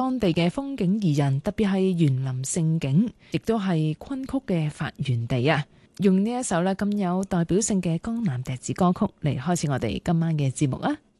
當地嘅風景宜人，特別係園林勝景，亦都係昆曲嘅發源地啊！用呢一首咧咁有代表性嘅江南笛子歌曲嚟開始我哋今晚嘅節目啊！